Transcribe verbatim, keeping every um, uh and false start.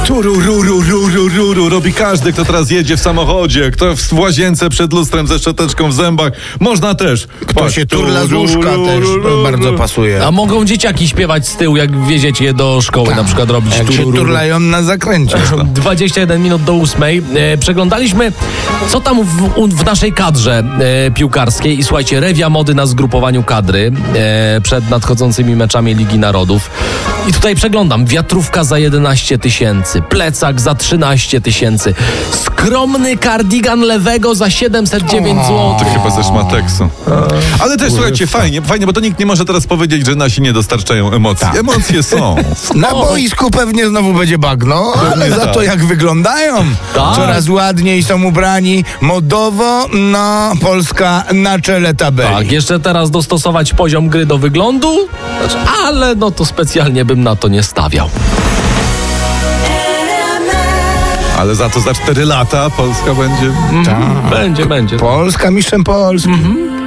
Tururururururu robi każdy, kto teraz jedzie w samochodzie, kto w łazience przed lustrem ze szczoteczką w zębach. Można też. Kto się turla z łóżka też bardzo pasuje. A mogą dzieciaki śpiewać z tyłu, jak wieziecie je do szkoły, na przykład robić Jak się turururu. turlają na zakręcie. dwadzieścia jeden minut do ósmej. E, przeglądaliśmy, co tam w, u, w naszej kadrze e, piłkarskiej i słuchajcie, rewia mody na zgrupowaniu kadry e, przed nadchodzącymi meczami Ligi Narodów. I tutaj przeglądam. Wiatrówka za jedenaście tysięcy, plecak za trzynaście tysięcy, skromny kardigan lewego za siedemset dziewięć złotych. To chyba ze szmateksu. Ale też słuchajcie, fajnie, fajnie, bo to nikt nie może teraz powiedzieć, że nasi nie dostarczają emocji. Tak. Emocje są. Na boisku pewnie znowu będzie bagno, ale za to jak wyglądają. Tak. Coraz ładniej są ubrani modowo, no Polska na czele tabeli. Tak, jeszcze teraz dostosować poziom gry do wyglądu, znaczy, ale no to specjalnie bym na to nie stawiał. Ale za to za cztery lata Polska będzie... Będzie, będzie. Polska mistrzem Polski.